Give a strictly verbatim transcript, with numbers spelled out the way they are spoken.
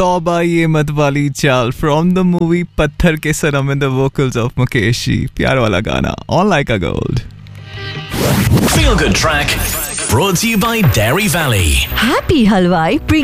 तौबा ये मत वाली चाल फ्रॉम द मूवी पत्थर के सनम in the vocals of Mukesh ji. प्यार वाला गाना on like a gold. Feel Good Track brought to you by Dairy Valley. Happy Halwai brings